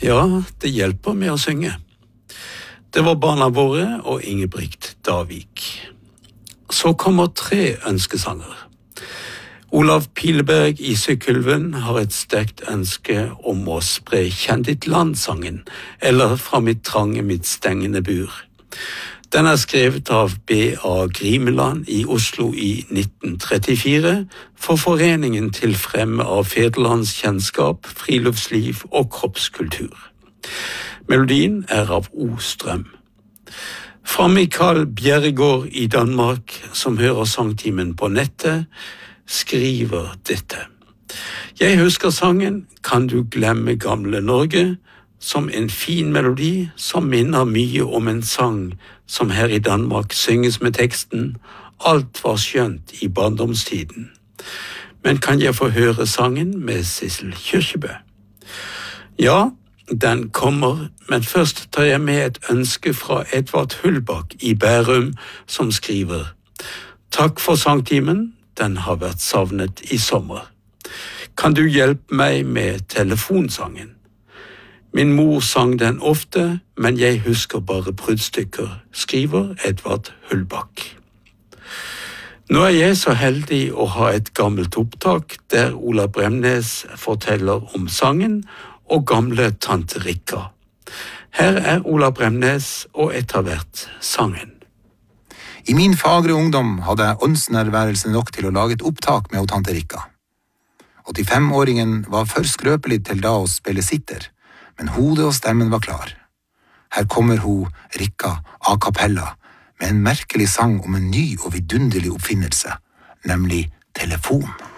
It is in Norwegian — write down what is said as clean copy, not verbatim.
Ja, det hjelper med å synge. Det var barna våre og Ingebrigt Davik. Så kommer 3 ønskesanger. Olav Pileberg i Sykkylven har et sterkt ønske om å spre Kjenn ditt land-sangen, eller Fra mitt trange, mitt stengende bur. Den er skrevet av B.A. Grimeland i Oslo i 1934 for Foreningen til fremme av federlandskjennskap, friluftsliv og kroppskultur. Melodien er av O. Strøm. Fra Mikael Bjerregård i Danmark, som hører sangtimen på nettet, skriver dette. Jeg husker sangen Kan du glemme gamle Norge, som en fin melodi som minner mye om en sang som her i Danmark synges med teksten Alt var skjønt i barndomstiden. Men kan jeg få høre sangen med Sissel Kyrkjebø? Ja, den kommer, men først tar jeg med et ønske fra Edvard Hullbakk i Bærum, som skriver Takk for sangtimen, den har vært savnet i sommer. Kan du hjelpe meg med telefonsangen? Min mor sang den ofte, men jeg husker bare bruddstykker, skriver Edvard Hullbakk. Nå er jeg så heldig å ha et gammelt opptak der Ola Bremnes forteller om sangen og gamle tante Rikka. Her er Ola Bremnes og etter hvert sangen. I min fagre ungdom hadde jeg åndsnærværelse nok til å lage et opptak med tante Rikka. 85-åringen var for skrøpelig til da å spille sitter, men hodet og stemmen var klar. Her kommer hun, Rikka, a cappella, med en merkelig sang om en ny og vidunderlig oppfinnelse, nemlig telefon.